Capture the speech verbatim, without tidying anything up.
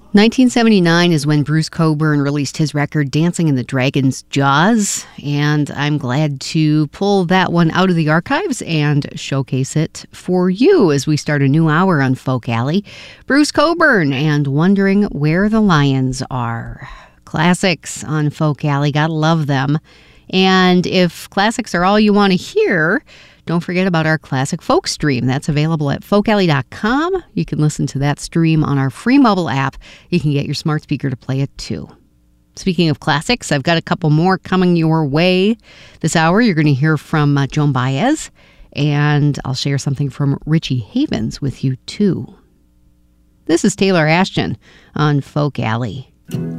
nineteen seventy-nine is when Bruce Cockburn released his record Dancing in the Dragon's Jaws, and I'm glad to pull that one out of the archives and showcase it for you as we start a new hour on Folk Alley. Bruce Cockburn and Wondering Where the Lions Are. Classics on Folk Alley, gotta love them. And if classics are all you want to hear, don't forget about our classic folk stream. That's available at folk alley dot com. You can listen to that stream on our free mobile app. You can get your smart speaker to play it too. Speaking of classics, I've got a couple more coming your way this hour. You're going to hear from uh, Joan Baez, and I'll share something from Richie Havens with you too. This is Taylor Ashton on Folk Alley.